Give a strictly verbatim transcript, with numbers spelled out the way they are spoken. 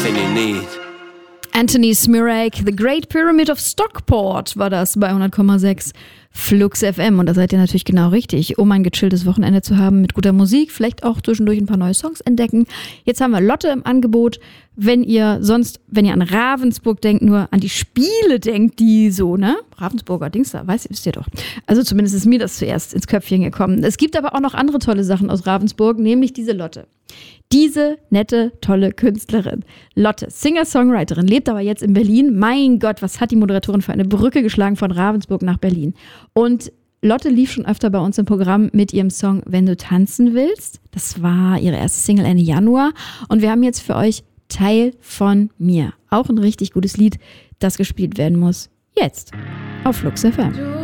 everything you need. Anthony Smirek, The Great Pyramid of Stockport war das bei hundert Komma sechs Flux F M. Und da seid ihr natürlich genau richtig, um ein gechilltes Wochenende zu haben mit guter Musik, vielleicht auch zwischendurch ein paar neue Songs entdecken. Jetzt haben wir Lotte im Angebot. Wenn ihr sonst, wenn ihr an Ravensburg denkt, nur an die Spiele denkt, die so, ne? Ravensburger Dings da, weißt, wisst ihr doch. Also zumindest ist mir das zuerst ins Köpfchen gekommen. Es gibt aber auch noch andere tolle Sachen aus Ravensburg, nämlich diese Lotte. Diese nette, tolle Künstlerin. Lotte, Singer-Songwriterin, lebt aber jetzt in Berlin. Mein Gott, was hat die Moderatorin für eine Brücke geschlagen von Ravensburg nach Berlin. Und Lotte lief schon öfter bei uns im Programm mit ihrem Song Wenn du tanzen willst. Das war ihre erste Single Ende Januar. Und wir haben jetzt für euch Teil von mir. Auch ein richtig gutes Lied, das gespielt werden muss. Jetzt auf Flux F M.